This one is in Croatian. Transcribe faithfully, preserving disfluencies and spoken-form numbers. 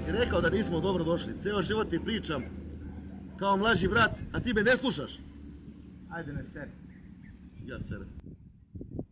ti rekao da nismo dobro došli. Ceo život ti pričam kao mlađi brat, a ti me ne slušaš. Ajde, ne seri. Ja sere.